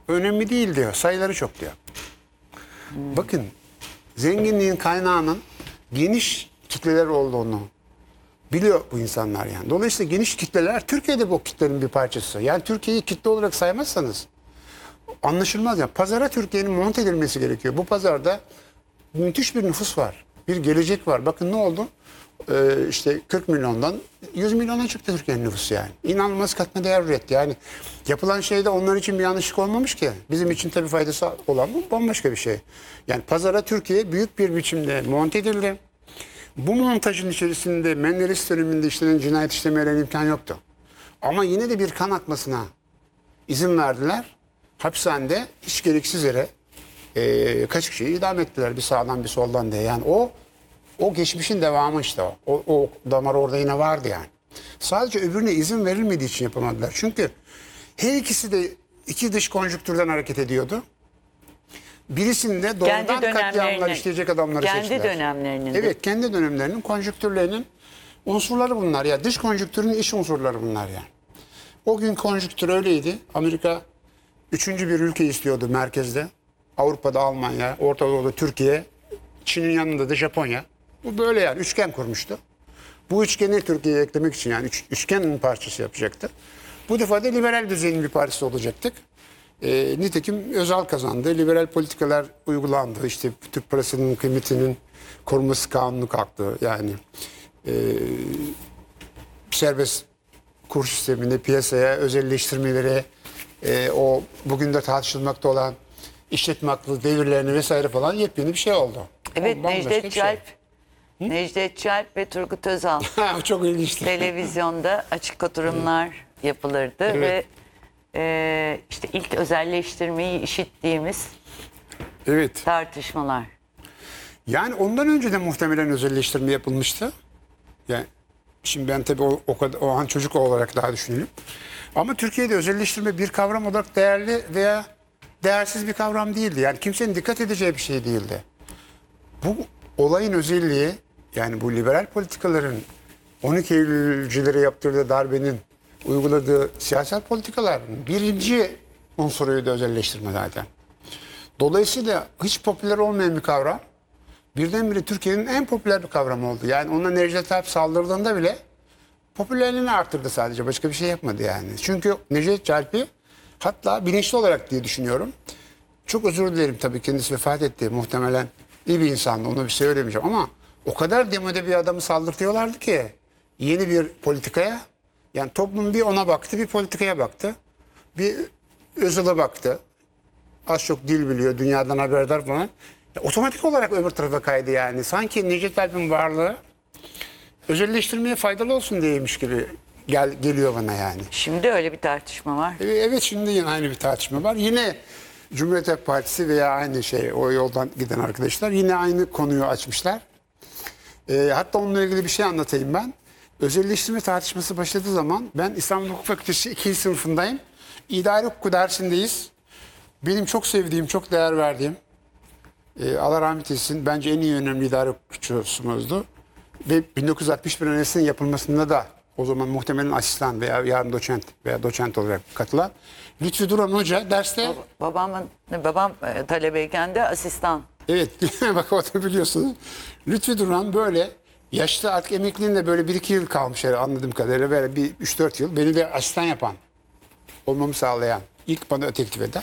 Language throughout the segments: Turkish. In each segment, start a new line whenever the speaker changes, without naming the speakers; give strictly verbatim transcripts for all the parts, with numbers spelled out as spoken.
önemli değil diyor. Sayıları çok diyor. Hmm. Bakın zenginliğin kaynağının geniş kitleler olduğunu biliyor bu insanlar yani. Dolayısıyla geniş kitleler Türkiye'de bu kitlenin bir parçası. Yani Türkiye'yi kitle olarak saymazsanız anlaşılmaz ya. Pazara Türkiye'nin monte edilmesi gerekiyor. Bu pazarda müthiş bir nüfus var. Bir gelecek var. Bakın ne oldu? Ee, işte kırk milyondan yüz milyona çıktı Türkiye'nin nüfusu yani. İnanılmaz katma değer üretti. Yani yapılan şeyde onlar için bir yanlışlık olmamış ki. Bizim için tabii faydası olan bu bambaşka bir şey. Yani pazara Türkiye büyük bir biçimde monte edildi. Bu montajın içerisinde Menderes döneminde işlenen cinayet işlemelerine imkan yoktu. Ama yine de bir kan akmasına izin verdiler. Hapishanede hiç gereksiz yere e, kaç kişiyi idam ettiler bir sağdan bir soldan diye. Yani o o geçmişin devamı işte o. O, o damar orada yine vardı yani. Sadece öbürüne izin verilmediği için yapamadılar. Çünkü her ikisi de iki dış konjüktürden hareket ediyordu. Birisinde doğrudan katliamlar işleyecek adamları
kendi
seçtiler.
Kendi dönemlerinin.
Evet, kendi dönemlerinin konjüktürlerinin unsurları bunlar ya. Dış konjüktürün iç unsurları bunlar yani. O gün konjüktür öyleydi. Amerika üçüncü bir ülke istiyordu merkezde. Avrupa'da Almanya, Orta Doğu'da Türkiye, Çin'in yanında da Japonya. Bu böyle yani üçgen kurmuştu. Bu üçgeni Türkiye'ye eklemek için yani üç, üçgenin parçası yapacaktı. Bu defa da liberal düzeyin bir parçası olacaktık. E, nitekim Özal kazandı. Liberal politikalar uygulandı. İşte Türk parasının kıymetinin korunması kanunu kalktı. Yani e, serbest kur sisteminde piyasaya özelleştirmeleri, e, o bugün de tartışılmakta olan işletme haklı devirlerini vesaire falan yepyeni bir şey oldu.
Evet, Necdet
şey.
Celp. Necdet Celp ve Turgut Özal.
Çok ilginçti.
Televizyonda açık oturumlar yapılırdı evet. Ve e, işte ilk özelleştirmeyi işittiğimiz evet. tartışmalar.
Yani ondan önce de muhtemelen özelleştirme yapılmıştı. Yani şimdi ben tabii o, o, kadar, o an çocuk olarak daha düşünüyorum. Ama Türkiye'de özelleştirme bir kavram olarak değerli veya değersiz bir kavram değildi. Yani kimsenin dikkat edeceği bir şey değildi. Bu olayın özelliği yani bu liberal politikaların on iki Eylülcülere yaptırdığı darbenin uyguladığı siyasal politikaların birinci unsuruydu özelleştirme zaten. Dolayısıyla hiç popüler olmayan bir kavram birdenbire Türkiye'nin en popüler bir kavramı oldu. Yani ona Necdet Alp saldırdığında bile popülerliğini arttırdı sadece. Başka bir şey yapmadı yani. Çünkü Necdet Alp'i hatta bilinçli olarak diye düşünüyorum. Çok özür dilerim tabii kendisi vefat etti. Muhtemelen iyi bir insandı. Onu bir şey söylemeyeceğim ama o kadar demode bir adamı saldırtıyorlardı ki yeni bir politikaya yani toplum bir ona baktı bir politikaya baktı. Bir Özal'a baktı. Az çok dil biliyor. Dünyadan haberdar falan. Otomatik olarak öbür tarafa kaydı yani. Sanki Necdet Alp'in varlığı özelleştirmeye faydalı olsun diyeymiş gibi gel, geliyor bana yani.
Şimdi öyle bir tartışma var.
Evet şimdi yine aynı bir tartışma var. Yine Cumhuriyet Halk Partisi veya aynı şey o yoldan giden arkadaşlar yine aynı konuyu açmışlar. E, hatta onunla ilgili bir şey anlatayım ben. Özelleştirme tartışması başladığı zaman ben İstanbul Hukuk Fakültesi ikinci sınıfındayım. İdari hukuk dersindeyiz. Benim çok sevdiğim, çok değer verdiğim e, Allah rahmet eylesin bence en iyi önemli idari hukukçusumuzdu. Ve bin dokuz yüz altmış bir Anayasası'nın yapılmasında da o zaman muhtemelen asistan veya yarın doçent veya doçent olarak katılan Lütfü Duran Hoca derste...
Babamın, babam e, talebeyken de asistan.
Evet, bak o da biliyorsunuz. Lütfü Duran böyle yaşlı artık emekliliğinde böyle bir iki yıl kalmış herhalde anladığım kadarıyla böyle bir üç dört yıl. Beni de asistan yapan, olmamı sağlayan, ilk bana teklif eden.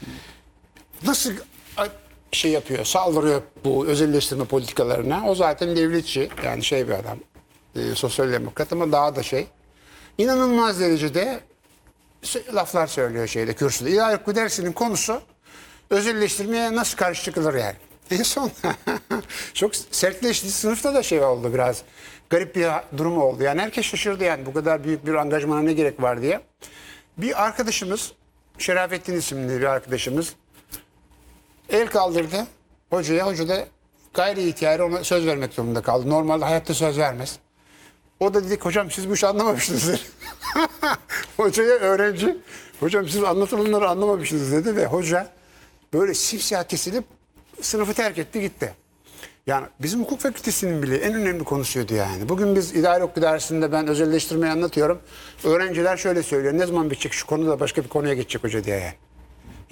Nasıl şey yapıyor, saldırıyor bu özelleştirme politikalarına. O zaten devletçi, yani şey bir adam, e, sosyal demokrat ama daha da şey. İnanılmaz derecede şey, laflar söylüyor şeyde, kürsüde. İdari hukuk dersinin konusu özelleştirmeye nasıl karşı çıkılır yani. En son çok sertleşti. Sınıfta da şey oldu biraz. Garip bir durum oldu. Yani herkes şaşırdı yani bu kadar büyük bir angajmana ne gerek var diye. Bir arkadaşımız, Şerafettin isimli bir arkadaşımız el kaldırdı hocaya. Hoca da gayri ihtiyari ona söz vermek zorunda kaldı. Normalde hayatta söz vermez. O da dedi hocam siz bu işi anlamamışsınız. Hocaya öğrenci, hocam siz anlatılanları anlamamışsınız dedi ve hoca böyle simsiyah kesilip sınıfı terk etti gitti. Yani bizim hukuk fakültesinin bile en önemli konusuydu yani. Bugün biz idari hukuk dersinde ben özelleştirmeyi anlatıyorum. Öğrenciler şöyle söylüyor. Ne zaman bitecek şu konu da başka bir konuya geçecek hoca diye yani.